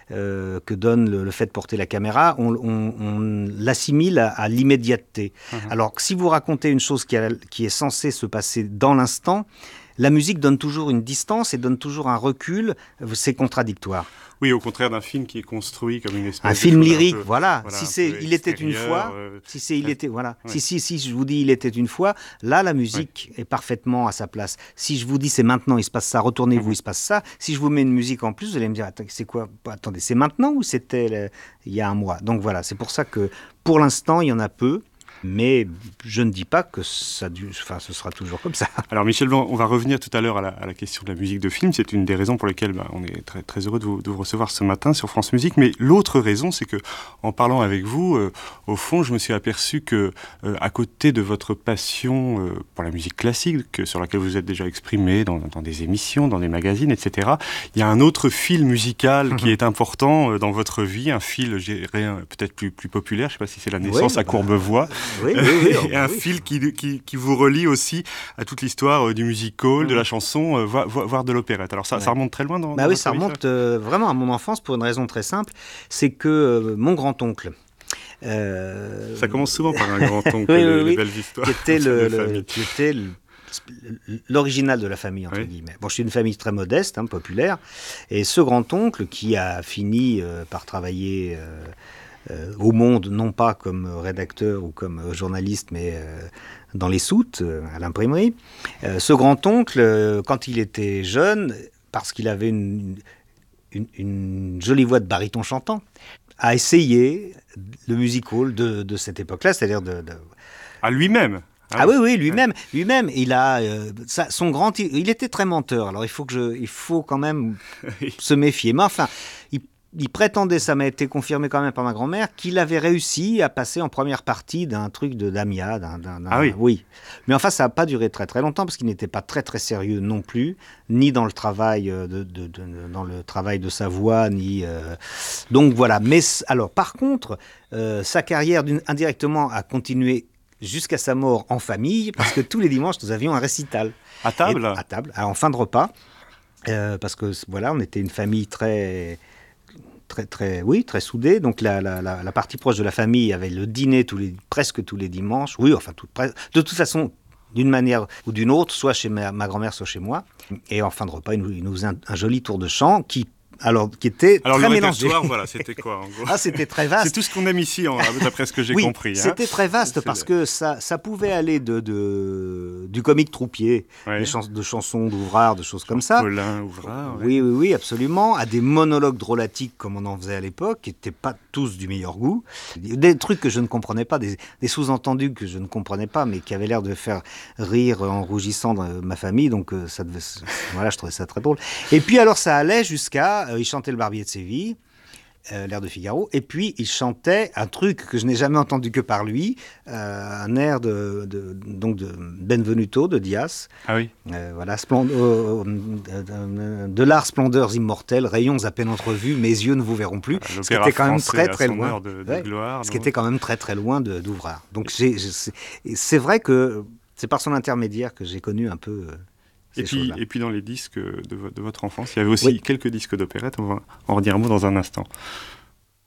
que donne le fait de porter la caméra, on l'assimile à l'immédiateté. Alors que si vous racontez une chose qui est censée se passer dans l'instant, la musique donne toujours une distance et donne toujours un recul, c'est contradictoire. Oui, au contraire d'un film qui est construit comme une espèce Un de film chose lyrique, un peu, voilà. voilà, Si un c'est peu Il était une extérieure, fois, si c'est Il était, voilà. ouais. Si je vous dis Il était une fois, là la musique est parfaitement à sa place. Si je vous dis c'est maintenant, il se passe ça, retournez-vous, il se passe ça. Si je vous mets une musique en plus, vous allez me dire attends, c'est quoi? Attendez, c'est maintenant ou c'était il y a un mois? Donc voilà, c'est pour ça que pour l'instant il y en a peu. Mais je ne dis pas que ce sera toujours comme ça. Alors Michel Blanc, on va revenir tout à l'heure à la question de la musique de film. C'est une des raisons pour lesquelles on est très, très heureux de vous recevoir ce matin sur France Musique. Mais l'autre raison, c'est que en parlant avec vous, au fond, je me suis aperçu que à côté de votre passion pour la musique classique, sur laquelle vous êtes déjà exprimé dans des émissions, dans des magazines, etc., il y a un autre fil musical qui est important dans votre vie, un fil, je dirais, peut-être plus populaire. Je ne sais pas si c'est la naissance à Courbevoie. Oui, et un fil qui vous relie aussi à toute l'histoire du music-hall, de la chanson, voire de l'opérette. Alors ça remonte très loin dans oui, votre ça vie, remonte vraiment à mon enfance pour une raison très simple, c'est que mon grand-oncle... Ça commence souvent par un grand-oncle, les belles histoires. Qui était l'original de la famille, entre guillemets. Bon, je suis d'une famille très modeste, populaire, et ce grand-oncle qui a fini par travailler... au Monde, non pas comme rédacteur ou comme journaliste, mais dans les soutes, à l'imprimerie. Ce grand-oncle, quand il était jeune, parce qu'il avait une jolie voix de baryton chantant, a essayé le music-hall de cette époque-là, c'est-à-dire À lui-même. Oui, lui-même. Il a il était très menteur. Alors il faut quand même se méfier. Mais enfin, il prétendait, ça m'a été confirmé quand même par ma grand-mère, qu'il avait réussi à passer en première partie d'un truc de Damia. Oui. Mais enfin, ça n'a pas duré très très longtemps parce qu'il n'était pas très très sérieux non plus, ni dans le travail dans le travail de sa voix, ni. Donc voilà. Mais alors, par contre, sa carrière indirectement a continué jusqu'à sa mort en famille, parce que tous les dimanches, nous avions un récital. À table ? À table, en fin de repas. Parce que voilà, on était une famille très soudée. Donc la partie proche de la famille avait le dîner presque tous les dimanches. Oui, enfin, de toute façon, d'une manière ou d'une autre, soit chez ma grand-mère, soit chez moi. Et en fin de repas, il nous faisait un joli tour de chant qui était très mélangé. Voilà, c'était quoi en gros? C'était très vaste. C'est tout ce qu'on aime ici, d'après ce que j'ai compris. C'était très vaste parce que ça pouvait aller du comique troupier, de chansons d'Ouvrard, de choses comme ça. Paulin, Ouvrard. Oui, absolument. À des monologues drôlatiques comme on en faisait à l'époque, qui n'étaient pas tous du meilleur goût. Des trucs que je ne comprenais pas, des sous-entendus que je ne comprenais pas, mais qui avaient l'air de faire rire en rougissant ma famille. Donc je trouvais ça très drôle. Et puis alors ça allait jusqu'à... il chantait le Barbier de Séville, l'air de Figaro, et puis il chantait un truc que je n'ai jamais entendu que par lui, un air de Benvenuto de Diaz. Ah oui. Voilà, de l'art splendeurs immortelles, rayons à peine entrevus, mes yeux ne vous verront plus. Ce qui était quand même très très loin de gloire. Ce qui était quand même très très loin d'Ouvrard. Donc c'est vrai que c'est par son intermédiaire que j'ai connu un peu. Et puis dans les disques de votre enfance, il y avait aussi quelques disques d'opérette, on va en redire un mot dans un instant.